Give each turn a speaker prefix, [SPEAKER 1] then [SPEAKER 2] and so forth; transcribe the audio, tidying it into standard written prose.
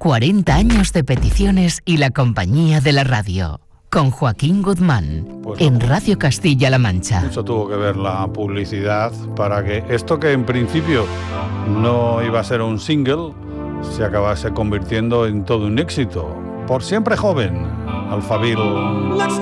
[SPEAKER 1] 40 años de peticiones y la compañía de la radio. Con Joaquín Guzmán,
[SPEAKER 2] Pues
[SPEAKER 1] en Radio Castilla-La Mancha.
[SPEAKER 2] mucho tuvo que ver la publicidad para que esto, que en principio no iba a ser un single, se acabase convirtiendo en todo un éxito. Por siempre joven, Alphaville.